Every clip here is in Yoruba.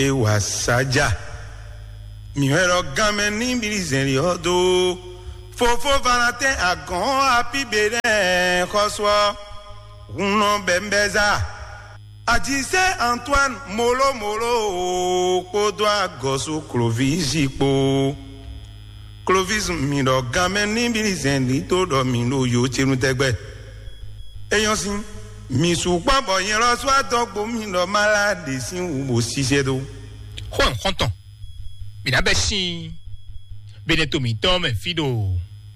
ewa saja miwero game ni bilizeri odo fofo Valentin agon api bere koswa uno bembeza Adise Antoine molo kodwa gosu Clovis ipo Clovis mi do game ni bilizeri to do mi lo yo chenu tegbe eyan sin mi supa bo yen lo so adogbo mi lo malade sin wo sise do Juan Conton Mira besi Beneto mi tome fido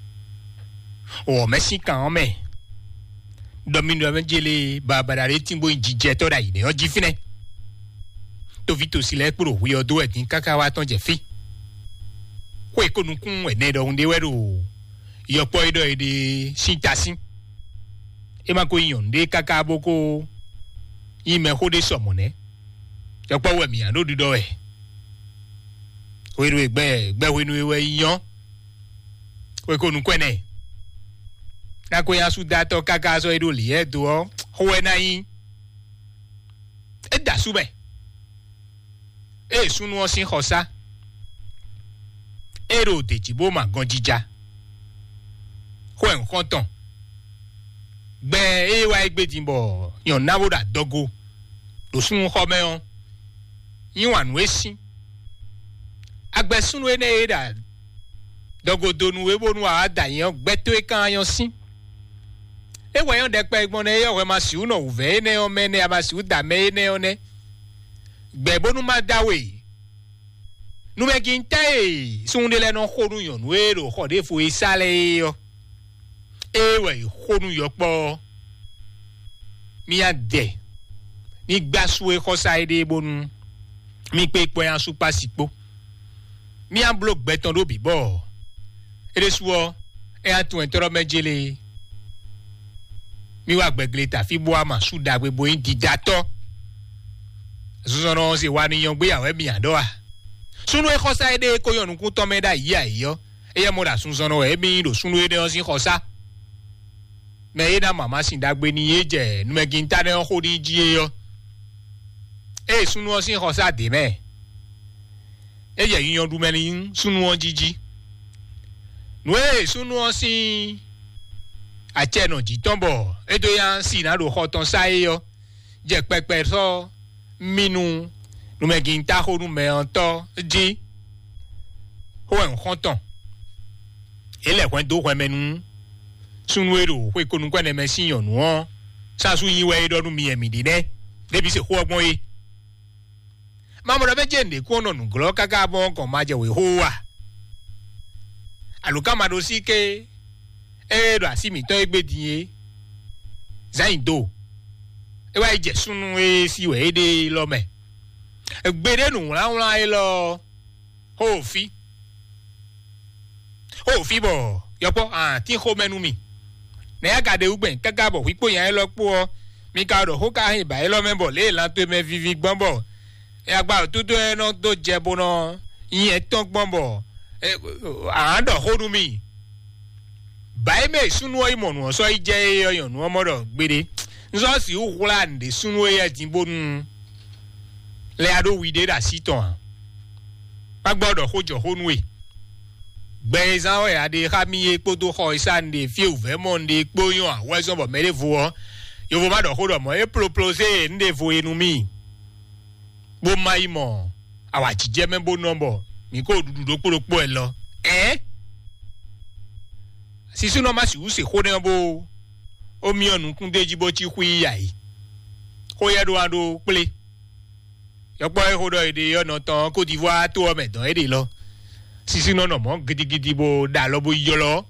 O Messi kan me Domino avengele Barbara retimbo injije to da ide oji fine To vito sile puro wi odo e tin kaka wa ton je fi Ko ekonukun e ne do unde wero Yopo ido ede sintasin E ma ko yonde kaka boko Ime hode somone Yopo we mi ando dido e Weru egbe wenu ewe yan we konu kwene na ko ya su dato kaka so edo li edo ho na yin e da sube e sunu o sin hosa ero dejibo ma gan jija ho en konton gbe e wa egbe timbo yan nawo da dogo lo sun ho me on yin wanu esin agbesunu ene era dogodonu ebonu adayan gbeto e kan yan sin e wayan de pe egbon e yo ma si uno uve ene o mene amasi uda me ene one gbebonu ma dawe nu me gintai sunde le no khonu yon wero khode fo isale yo e we khonu yo po mi ade ni gbasu e khosa ede bonu mi pe po yan super sipo mi an blok beton do bi bo ere suo e atun entoro mejele mi wa gbegle ta fi bo ama suda gbebo yin didato susono se wa ni yan gbe yawe mi ando a sunu e khosa ede ko yonu kun to meda yi ayo eye mo da susono e mi do sunu ede on sin khosa me ida mama sin dagbe ni eje nu me ginta ne ho di ji yo e sunu on sin khosa de me eye yiyan du meni sunu on jiji nwe sunu on sin acheno ji tombo edo yan si na ro hoton sai yo je pepe so minu nu me ginta ho nu me onto ji ho en hoton ele kwen do kwen menu sunu ero we konu kwen me sin yo nu on sasu yin we do nu mi emi di ne debi se ho ogbon yi Mamora bejende kono nuglo kaka bon kon maje we howa aluka madosi ke do asimi to egbedie zaindo e wa ije sunu e si we de lo me egbede nu ran e lo hofi bo yopo ti ho menu mi ne agade ugben kaka bo wipo yan lo po mi ka ro ho ka hin ba e lo membo le lan to me vivi gbonbo e agba tutu eno to jebo no yin ton gbonbo ando horu mi bai me sunu o imonu so ije yoyon nu omodo gbede nso si uhula nde sunu e jinbonu le ado wide da siton agbodo hojo honwe gbe izan o ade khami epo to ho isande fi uve monde poyon awo so bo mele vo yo bo ma do hodo mo e proplose nde vo enu mi bo mai mo awa jije membo number mi ko dudu do poropo e lo sisu no ma si use ho ne bo omi onu kun deji bo chi hu yi ko ye do ando ple yo po e ho do ede yo no tan Côte d'Ivoire to o medan ede lo sisu no no mo gidigidi bo da lo bo yo lo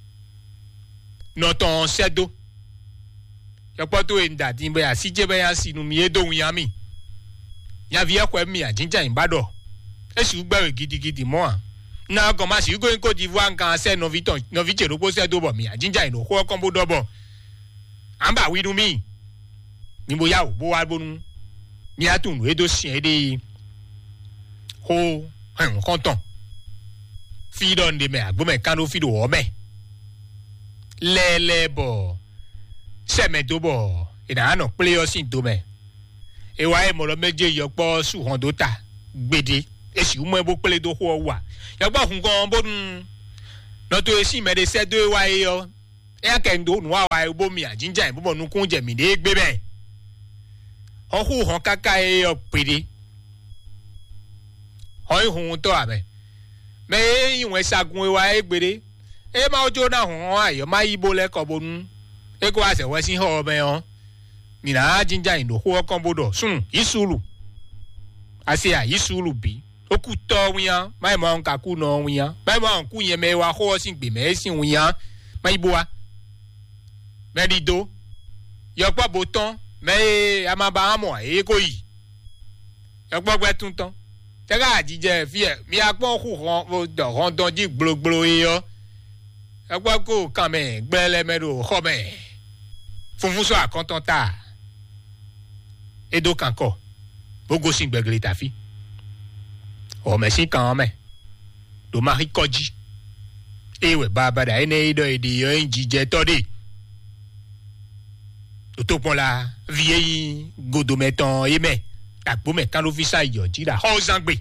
no tan sedo yo po to e nda tin be asije be ya sinu mi e dohun ya mi ya vi ekwe mi ajinja Ìbàdàn e si gbawe gidigidi mo a na go ma si go in Côte d'Ivoire kan se no viche ro po se do bo mi ajinja ino ko kon bo do bo amba wi nu mi ni bo ya o bo wa bonu mi atun e do sin e de ho han konton fi don de me agbo me kan do fi do o me lele bo se me do bo ina no play o sin do me e wa e mo lo meje yo po su hon do ta gbede esi umo ebo pele do ho wa ya gba hun gan bodun no to esi me de se do wa yo e ka ndo nu wa ebo mi ajinja ebo nu kun je mi de gbe be ohu hon kaka e yo pede hoy hun to abe me iwe sagun wa e gbede e ma ojo na hun ayo ma ibo le ko bonu e ko ase we sin ho be on mi na jinja indo ho kan bodo sun isulu ase a isulu bi oku to wian mai mo nka ku no wian mai mo nku yen me wa ho sin gbe me sin wian mai bo wa me di do yo pa boton me amaba amo e ko yi yo pa gbe tun tan te ga jije fi e mi apon ku ron do ron don ji gblogblо yo e pa ko kan me gbele me do ho me funfun so akontan ta edo kanko bogo sin gbegele tafi o me sin kan me do mari koji ewe baba da ene ido edi yo njije tode to pon la vieille godometon eme agbo me kan lo fi sa yo jira ho zangbe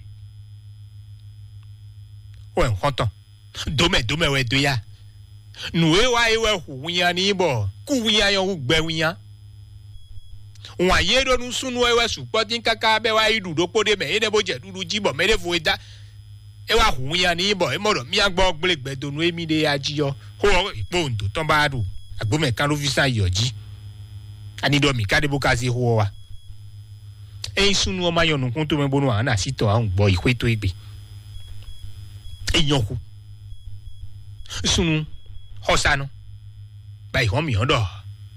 o en kontan do me we do ya nu e wa ewe hu yan ni bo ku yan yo gbe yan wọ́n ayé dọ́nu sunu ẹwẹ́ sùpọ́ tí ń kaka bẹ́ẹ̀ wá ìdù dókòó dé mẹ́ ẹ̀ẹ́dẹ́ bó jẹ́ dúdú jíbọ̀ mẹ́rẹ́ fò dá ẹ wá hùwù yan ní ibọ̀ ẹ mọ̀rọ̀ mí àgbọ̀ gbẹlẹgbẹ donu èmi dé ajíyọ kó ọ ìpò òǹdó tán bá dùn àgbọ̀mẹ̀ kan ló fi sàn yọ̀jí anídọ̀mí kádébó ká sí hùwọ́ wa ẹ̀yin sunu ọmọ ayọ̀nùkún tó mẹ́ bọ́nu àwọn àsìtọ̀ àwọn gbọ́ ìwé tó ìgbè ẹ̀yàn kú sunu ọ̀sánú báyìí hàn mí hàn dọ̀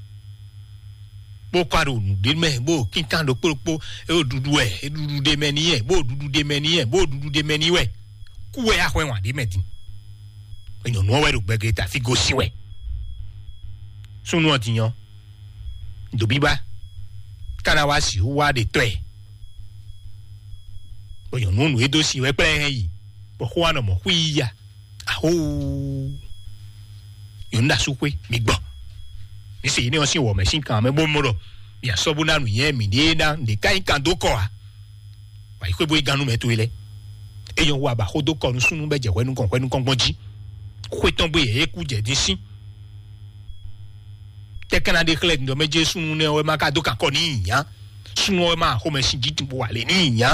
bo kwaro nu de me bo kinkan do popo e dudu e dudu de me ni e bo dudu de me ni e bo dudu de me ni we ku we ahwe wan de metin enyo no we ro gbege ta fi go si we sunu otiyan do biba kana wa si wa de to e bo yo nu edo si we pre hen yi bo ho ana mo hui ya aho yo nda su kwe mi gbo nisi ni o si wo me sin kan me bo mo ro ya so bu na nu yen mi de na de kai kan do ko a wa iko bo iganu me to ile eyan wa ba ho do ko nu sunu be je kwenu kon ji ko ton bo ye ku je din sin te kana de kle ndo me je sunu ne o ma ka do kan ko ni yan sunu o ma ho me sin ji tin bo wa le ni yan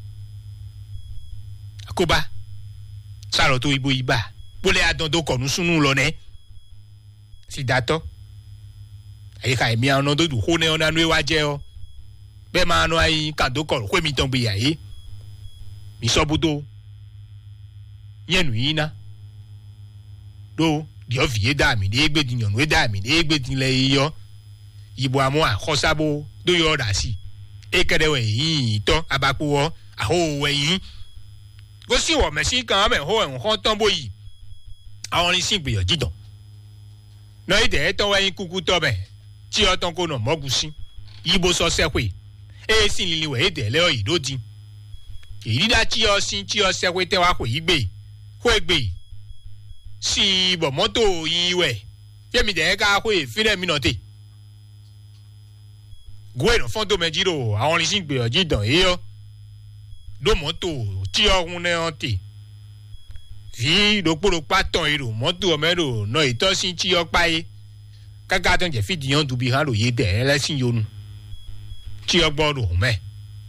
akoba saro to ibo iba bo le adon do ko nu sunu lo ne si dato ayi ka mi ano do du ho ne ona nu wa je o be ma no ayi kan do ko ko mi ton bi ayi mi so budo yenu ina do di o vie da mi de gbe din yonu da mi de gbe din le yo ibo amu akosabo do yo da si e kede we yin to abapo wo aho we yin go si wo me si kan me ho en ho ton bo yi awon rin sin gbe yo jidon no ide to we yin kuku to be tí ọtán kò nà mọ́gùn sí ibo sọ sẹ́pẹ̀ èyí sì lílì wẹ̀ èdè ẹlẹ́ọ̀ yìí ló di èyí dídá tí ọ sí tí ọ sẹ́pẹ̀ tẹ́wàá kò yí gbé kó e gbé sí ibọ̀ mọ́tò yìí wẹ̀ yẹ́mi dẹ̀ ká kó e fílẹ̀ mi nà tè gómìnà fọ́n tó mẹ́jìrò àwọn orin sì ń gbé ọjí dàn yìí yọ ló mọ́tò tí ọ̀hún náà tè fi lópòlópá tàn èrò mọ́tò ọmọdé náà ìtọ́sí tí ọ páyé kaka ton je fidiyan du bi han lo ye de elesin yonu ti ogbodo me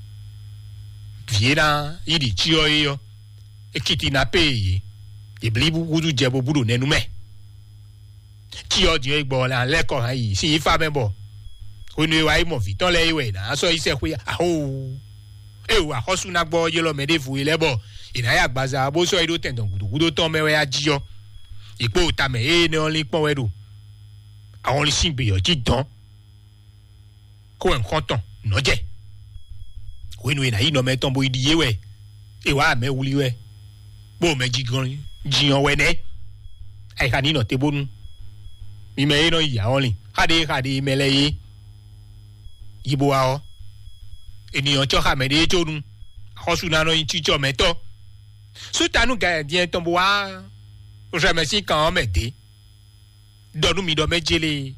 viera idi ti o yo ekiti na pe yi e blibu gudu je bo buru nenu me ti o di egbo la leko han yi si ifa mebo onu wa imo fi ton le iwe na so ise ku aho ewa hosu na gbo ye lo mede fu ilebo ina ya gbaza bo so ido tendon gudu ton mewe ajiyo ipo ta me e ne only pon wedo àwọn orin sì ń gbìyànjú dán kó nǹkan tán nọ́jẹ̀ wínú ìnáyí nà mẹ́tàn bó ìdíyé wẹ̀ ìwà àmẹ́wulí wẹ̀ bó mẹ́jì gan jiyàn wẹ̀ nẹ́ àyíká nínà tébónú mímẹ́ yé náà ìyá wọn rìn kàdé mẹ́lẹ́ yé yíbo wa ọ́ ènìyàn tí ọ̀hà mẹ́lẹ́ tó nu àkọ́sùn náà yín tíjọ́ mẹ́tọ́ sótánù gàdíẹ̀ tán bó wá rẹ̀mẹ́sì kàn án mẹ́tẹ́ dọdún mi dọ méjèlé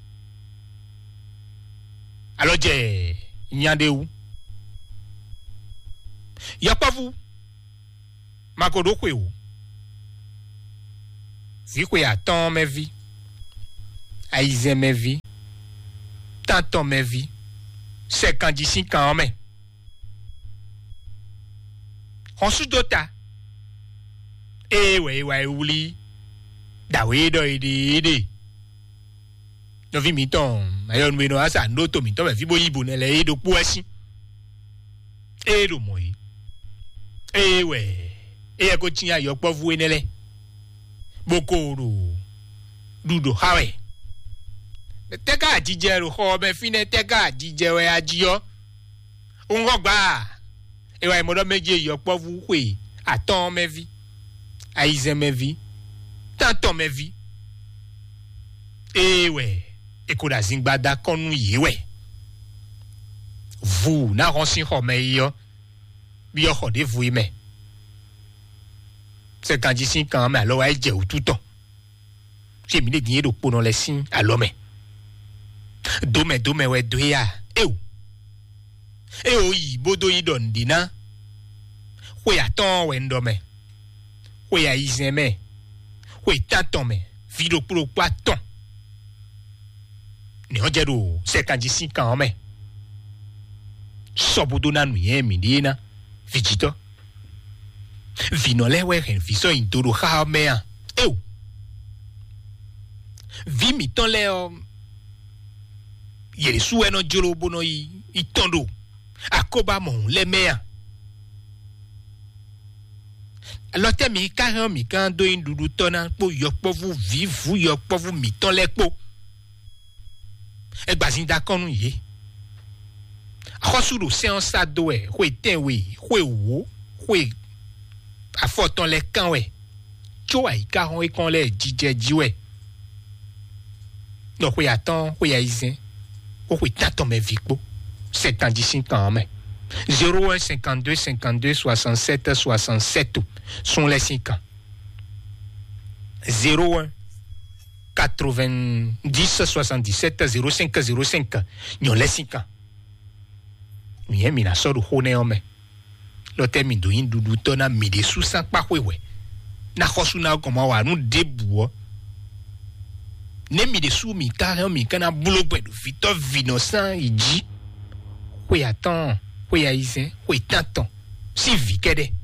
alọjẹ ìyandewu Y'a pas vous. Makodo kwe ou. Vi kwe attend mes vies. Aïe mes vies. Tanton mes vies. 55 ans mais. On sous dota. Ouais, ouli. Da we do ide. No vi miton, ayon we no asa no to miton me vi bo ibu ne le do po asi. Do moi. We. Ko tin ayo po vu enele. Bokoro. Dudo hawe. Teka ajije ro ho be fine teka ajije we ajiyo. Ungo gba. Ewa imodo meje yo po vu we. Aton me vi. Aize me vi. Tanton me vi. We. Ekoda zingbada konu yewe. Vous na ronsin ho me yo. Bi yo khode vous me. C'est quand d'ici quand mais alors elle dit tout temps. J'ai mis des dîners de peau dans les signes à l'homme. Dome ouais doya. Oui, bodo y donne dina. Oui attends ouais ndome. Oui a izeme. Oui tanton me. Vido pour pas ton. Ni onjero c'est quand d'ici quand mais. So bodo na nuye midina. Vijito. Vinole we ren viso indoro ha mea. Vi mi ton le yere su eno jolo bono i tondo. Akoba mon le mea. Lote mi ka mi kan do indudu tona po yok po vous vivu yok po vous mi ton le po. E gbazin da konu ye. Akosuru se on sa do e, we ten we, we wo, we a foton le kan we. Choa i ka hon e kon le jije jiwe. Donc we attend, we a izen. We taton me vikbo. 75 ans mais. 01 52 52 67 67 sont les 5 ans. 01 90 77 05 05 nyon les 5 ans. Mien mina soru hone ome. Lote mi do indudu tona mi de sous sans pa wewe. Na khosu na koma wa nu debu. Ne mi de sous mi kare mi kana bulo pe do vito vinosan iji. Oui attends, oui aïsen, oui tanton. Si vi kede.